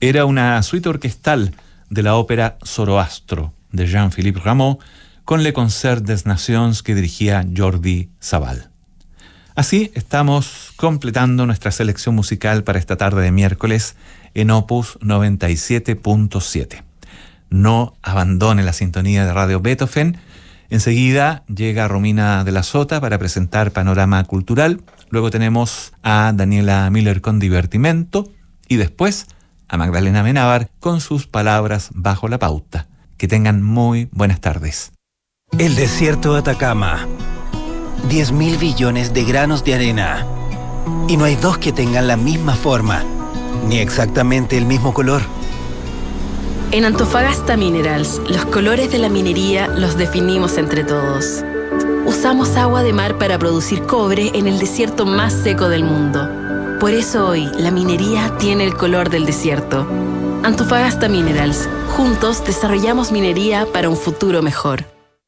Era una suite orquestal de la ópera Zoroastro de Jean-Philippe Rameau con Le Concert des Nations que dirigía Jordi Sabal. Así estamos completando nuestra selección musical para esta tarde de miércoles en Opus 97.7. No abandone la sintonía de Radio Beethoven. Enseguida llega Romina de la Sota para presentar Panorama Cultural. Luego tenemos a Daniela Miller con Divertimento y después a Magdalena Amenábar con sus palabras bajo la pauta. Que tengan muy buenas tardes. El desierto de Atacama. 10.000 billones de granos de arena. Y no hay dos que tengan la misma forma, ni exactamente el mismo color. En Antofagasta Minerals, los colores de la minería los definimos entre todos. Usamos agua de mar para producir cobre en el desierto más seco del mundo. Por eso hoy, la minería tiene el color del desierto. Antofagasta Minerals. Juntos desarrollamos minería para un futuro mejor.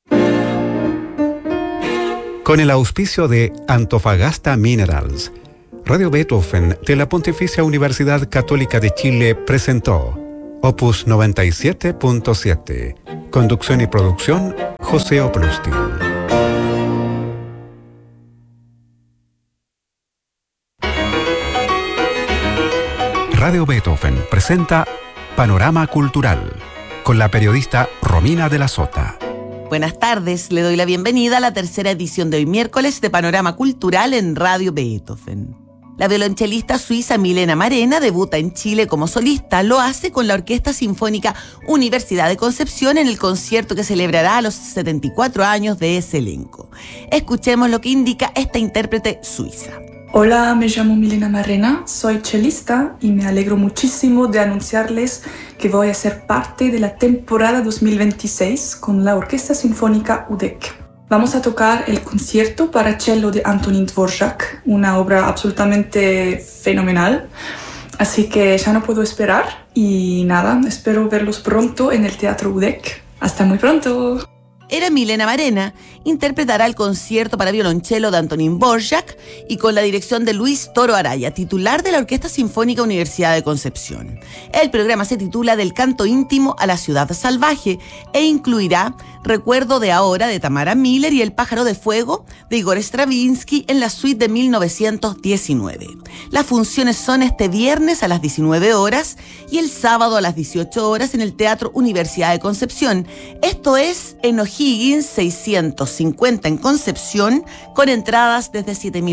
Con el auspicio de Antofagasta Minerals, Radio Beethoven de la Pontificia Universidad Católica de Chile presentó Opus 97.7. Conducción y producción, José Oplustin. Radio Beethoven presenta Panorama Cultural con la periodista Romina de la Sota. Buenas tardes, le doy la bienvenida a la tercera edición de hoy miércoles de Panorama Cultural en Radio Beethoven. La violonchelista suiza Milena Marena debuta en Chile como solista. Lo hace con la Orquesta Sinfónica Universidad de Concepción en el concierto que celebrará los 74 años de ese elenco. Escuchemos lo que indica esta intérprete suiza. Hola, me llamo Milena Marena, soy chelista y me alegro muchísimo de anunciarles que voy a ser parte de la temporada 2026 con la Orquesta Sinfónica UDEC. Vamos a tocar el concierto para cello de Antonín Dvorak, una obra absolutamente fenomenal, así que ya no puedo esperar y nada, espero verlos pronto en el Teatro UDEC. ¡Hasta muy pronto! Era Milena Marena, interpretará el concierto para violonchelo de Antonín Dvorak y con la dirección de Luis Toro Araya, titular de la Orquesta Sinfónica Universidad de Concepción. El programa se titula Del canto íntimo a la ciudad salvaje e incluirá Recuerdo de ahora de Tamara Miller y El pájaro de fuego de Igor Stravinsky en la suite de 1919. Las funciones son este viernes a las 19 horas y el sábado a las 18 horas en el Teatro Universidad de Concepción. Esto es en O'Higgins 650 en Concepción, con entradas desde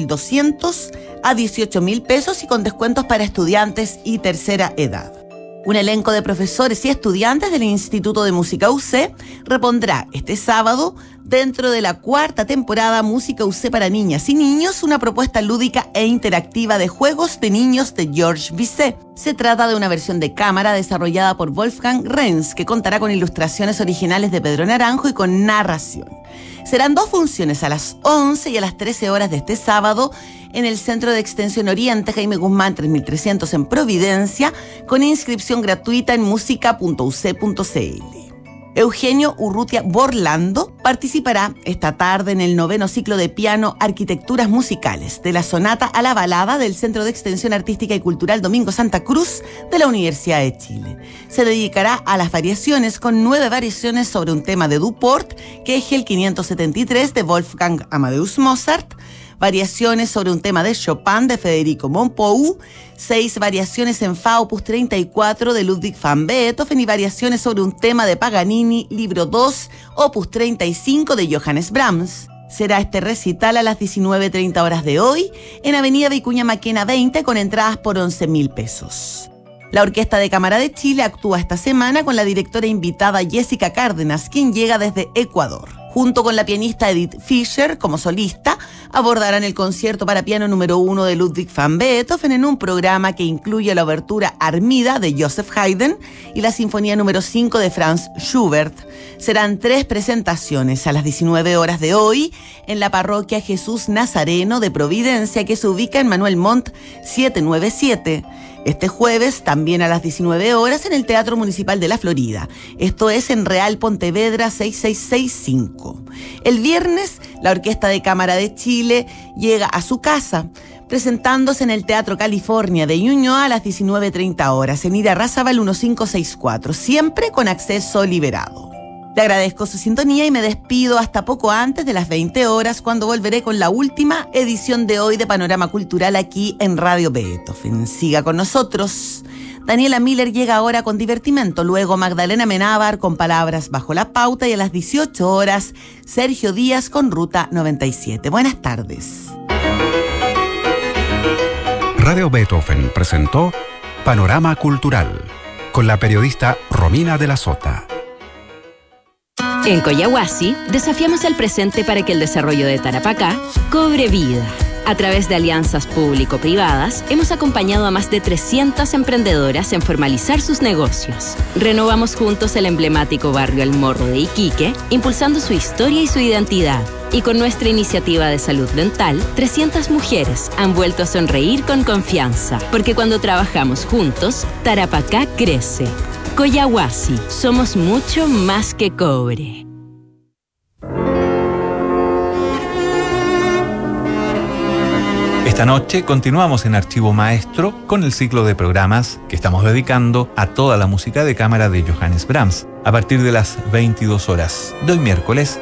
7.200 a 18.000 pesos y con descuentos para estudiantes y tercera edad. Un elenco de profesores y estudiantes del Instituto de Música UC repondrá este sábado, dentro de la cuarta temporada Música UC para niñas y niños, una propuesta lúdica e interactiva de juegos de niños de Georges Bizet. Se trata de una versión de cámara desarrollada por Wolfgang Renz, que contará con ilustraciones originales de Pedro Naranjo y con narración. Serán 2 funciones a las 11 y a las 13 horas de este sábado en el Centro de Extensión Oriente Jaime Guzmán 3300 en Providencia, con inscripción gratuita en música.uc.cl. Eugenio Urrutia Borlando participará esta tarde en el 9º ciclo de piano Arquitecturas Musicales, de la sonata a la balada del Centro de Extensión Artística y Cultural Domingo Santa Cruz de la Universidad de Chile. Se dedicará a las variaciones con 9 variaciones sobre un tema de Duport, que es el 573 de Wolfgang Amadeus Mozart, variaciones sobre un tema de Chopin de Federico Montpou, 6 variaciones en Fa opus 34 de Ludwig van Beethoven y variaciones sobre un tema de Paganini, libro 2, opus 35 de Johannes Brahms. Será este recital a las 19:30 horas de hoy en Avenida Vicuña Maquena 20 con entradas por 11.000 pesos. La Orquesta de Cámara de Chile actúa esta semana con la directora invitada Jessica Cárdenas, quien llega desde Ecuador. Junto con la pianista Edith Fischer como solista, abordarán el concierto para piano número 1 de Ludwig van Beethoven en un programa que incluye la obertura Armida de Joseph Haydn y la sinfonía número 5 de Franz Schubert. Serán 3 presentaciones a las 19 horas de hoy en la parroquia Jesús Nazareno de Providencia, que se ubica en Manuel Montt 797. Este jueves, también a las 19 horas, en el Teatro Municipal de la Florida. Esto es en Real Pontevedra 6665. El viernes, la Orquesta de Cámara de Chile llega a su casa presentándose en el Teatro California de Ñuñoa a las 19:30 horas, en Irarrázaval 1564, siempre con acceso liberado. Le agradezco su sintonía y me despido hasta poco antes de las 20 horas, cuando volveré con la última edición de hoy de Panorama Cultural aquí en Radio Beethoven. Siga con nosotros. Daniela Miller llega ahora con Divertimento, luego Magdalena Menábar con Palabras bajo la pauta y a las 18 horas Sergio Díaz con Ruta 97. Buenas tardes. Radio Beethoven presentó Panorama Cultural con la periodista Romina de la Sota. En Coyahuasi, desafiamos el presente para que el desarrollo de Tarapacá cobre vida. A través de alianzas público-privadas, hemos acompañado a más de 300 emprendedoras en formalizar sus negocios. Renovamos juntos el emblemático barrio El Morro de Iquique, impulsando su historia y su identidad. Y con nuestra iniciativa de salud dental, 300 mujeres han vuelto a sonreír con confianza. Porque cuando trabajamos juntos, Tarapacá crece. Coyahuasi, somos mucho más que cobre. Esta noche continuamos en Archivo Maestro con el ciclo de programas que estamos dedicando a toda la música de cámara de Johannes Brahms, a partir de las 22 horas de hoy miércoles